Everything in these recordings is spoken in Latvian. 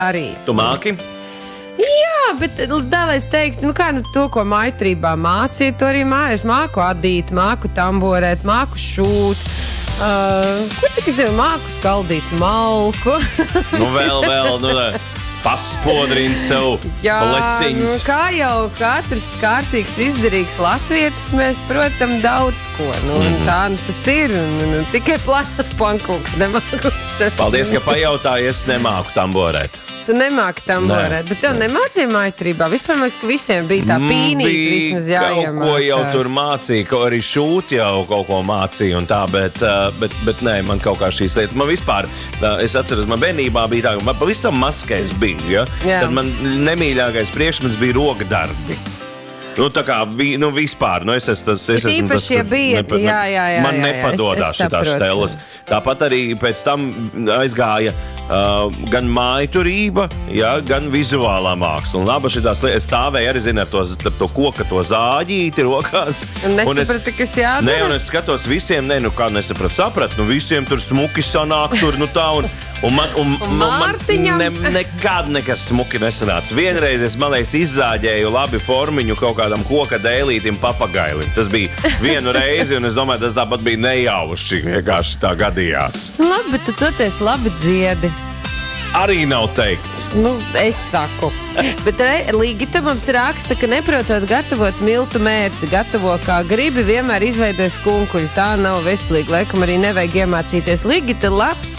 arī. Tu māki? Jā, bet es teiktu, to, ko maitrībā mācīja, to arī mājās māku adīt, māku tamborēt, māku šūt. Ko tik es devu? Māku skaldīt malku. Vēl, paspodrina sev leciņus. Kā jau katrs kārtīgs, izdarīgs latvietis, mēs, protams, daudz ko. Tā tas ir. Tikai plānas pankūks nemāku. Paldies, ka pajautāji, es nemāku tamborēt. Tu nemāki tamborēt, bet tev nemācīja maitrībā. Vispār man liekas, ka visiem bija tā pīnīt vismaz jāiemācās. Kaut ko jau tur mācīja, ko arī šūt jau kaut ko mācīja un tā, bet nē, man kaut kā šīs lietas. Man vispār, es atceros, man bērnībā bija tā, ka man pavisam mazkais bija, ja? Tad man nemīļākais priekšmets bija rokadarbi. Tā kā, vispār, es esmu tas, īpaši, ja bieti, man nepadodās šitās stelas. Tāpat arī pēc tam aizgāja gan mājturība, gan vizuālā māksla. Un abas šitās lietas stāvēja arī, ar to koka, to zāģīti rokās. Un nesaprati, kas jādara? Nē, un es skatos visiem, kā sapratu, visiem tur smuki sanāk, tur, tā, un man nekad nekas smuki nesanāca. Vienreiz es, man liekas, izzāģēju labi formiņu kaut kādam koka dēlītim papagailim. Tas bija vienu reizi, un es domāju, tas tāpat bija nejauši, vienkārši tā gadījās. Labi, bet tu toties labi dziedi. Arī nav teikts. Es saku. Bet Ligita mums raksta, ka neprotot gatavot miltu mērci, gatavo kā gribi, vienmēr izveidojas kunkuļu. Tā nav veselīga, laikam arī nevajag iemācīties. Ligita labs,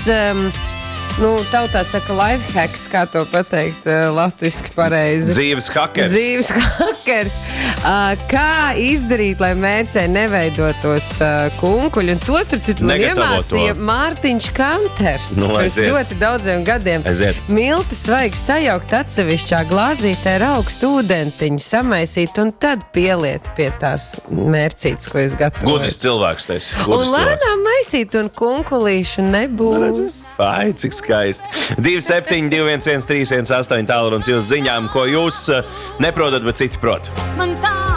tautā saka lifehacks, kā to pateikt latviski pareizi. Dzīves hakers. Dzīves hakers. Kā izdarīt, lai mērcē neveidotos kunkuļi? Un tos, man iemācīja Mārtiņš Kanters. Pirms ļoti daudziem gadiem. Miltus vajag sajaukt atsevišķā glāzītē ar augstu ūdentiņu, samaisīt un tad pieliet pie tās mērcītes, ko jūs gatavojat. Gudrs cilvēks tais. Un lēnām maisīt un kunkulīšu nebūs. Ai, cik skaisti. 27211318 tālrunis jūsu ziņām, ko jūs neprotat, bet citi prot.